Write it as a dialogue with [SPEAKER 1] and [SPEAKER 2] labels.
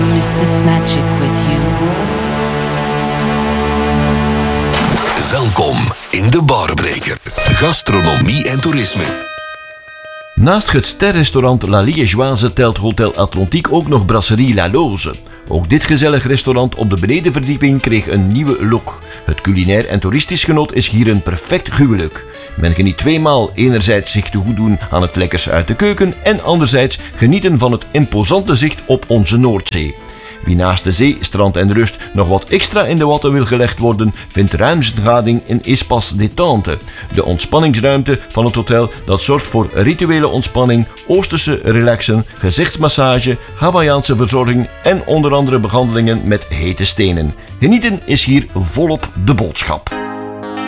[SPEAKER 1] miss this magic with you.
[SPEAKER 2] Welkom in de Barbreker. Gastronomie en toerisme.
[SPEAKER 3] Naast het sterrestaurant La Liégeoise telt Hotel Atlantique ook nog Brasserie La Loze. Ook dit gezellig restaurant op de benedenverdieping kreeg een nieuwe look. Het culinair en toeristisch genot is hier een perfect huwelijk. Men geniet tweemaal, enerzijds zich te goed doen aan het lekkers uit de keuken en anderzijds genieten van het imposante zicht op onze Noordzee. Wie naast de zee, strand en rust nog wat extra in de watten wil gelegd worden, vindt ruimschading in Espace Détente. De ontspanningsruimte van het hotel dat zorgt voor rituele ontspanning, oosterse relaxen, gezichtsmassage, Hawaiiaanse verzorging en onder andere behandelingen met hete stenen. Genieten is hier volop de boodschap.